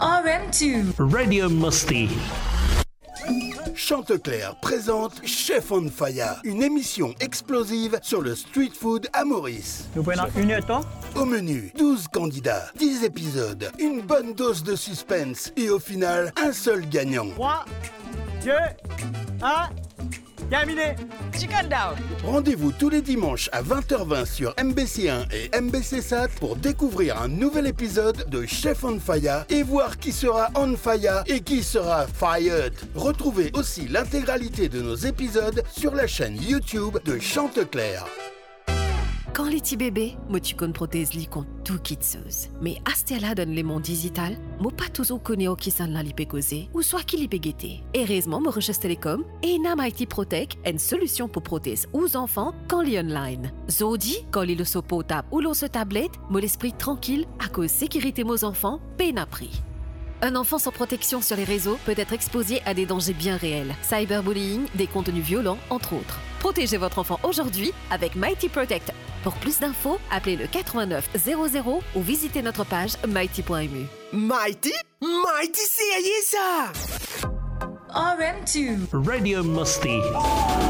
RM2 Radio Musty. Chanteclair présente Chef on Fire, une émission explosive sur le street food à Maurice. Nous prenons une heure de temps. Au menu, 12 candidats, 10 épisodes, une bonne dose de suspense et au final, un seul gagnant. 3, 2, 1, terminé. Chicken down. Rendez-vous tous les dimanches à 20h20 sur MBC1 et MBC4 pour découvrir un nouvel épisode de Chef on Fire et voir qui sera on fire et qui sera fired. Retrouvez aussi l'intégralité de nos épisodes sur la chaîne YouTube de Chanteclair. Quand les petits bébés, moi tu connais prothèse li kon tout kitseuse. Mais Astella donne les mondes digital, moi pas toujours connais au qui s'en la li causer ou soit qui li guetter. Heureusement, moi recherche télécom et na MIT Protect, une solution pour prothèses aux enfants quand li online. Zodi, quand li le so portable ou l'on se tablette, moi l'esprit tranquille à cause sécurité mes enfants, peine à prix. Un enfant sans protection sur les réseaux peut être exposé à des dangers bien réels. Cyberbullying, des contenus violents, entre autres. Protégez votre enfant aujourd'hui avec Mighty Protect. Pour plus d'infos, appelez le 89 00 ou visitez notre page mighty.mu. Mighty? Mighty, c'est ça! RM2 Radio Musty.